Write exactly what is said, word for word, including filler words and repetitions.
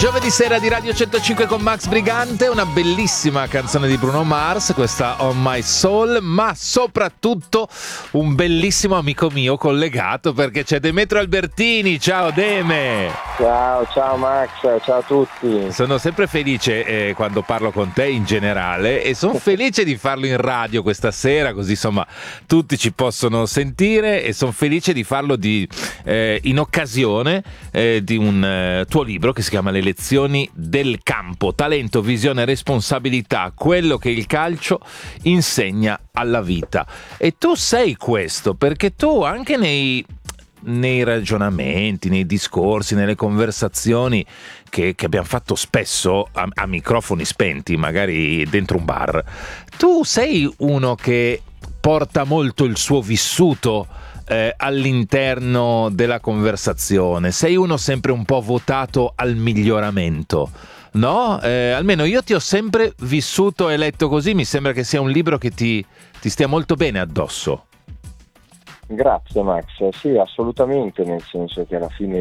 Giovedì sera di Radio centocinque con Max Brigante, una bellissima canzone di Bruno Mars, questa On My Soul, ma soprattutto un bellissimo amico mio collegato, perché c'è Demetrio Albertini. Ciao Deme! Ciao, ciao Max, ciao a tutti. Sono sempre felice eh, quando parlo con te in generale, e sono felice di farlo in radio questa sera, così insomma tutti ci possono sentire, e sono felice di farlo di, eh, in occasione eh, di un eh, tuo libro che si chiama Le lezioni del campo, talento, visione e responsabilità, quello che il calcio insegna alla vita. E tu sei questo, perché tu anche nei nei ragionamenti, nei discorsi, nelle conversazioni che, che abbiamo fatto spesso a, a microfoni spenti, magari dentro un bar, tu sei uno che porta molto il suo vissuto eh, all'interno della conversazione, sei uno sempre un po' votato al miglioramento, no? Eh, almeno io ti ho sempre vissuto e letto così, mi sembra che sia un libro che ti, ti stia molto bene addosso. Grazie Max, sì, assolutamente, nel senso che alla fine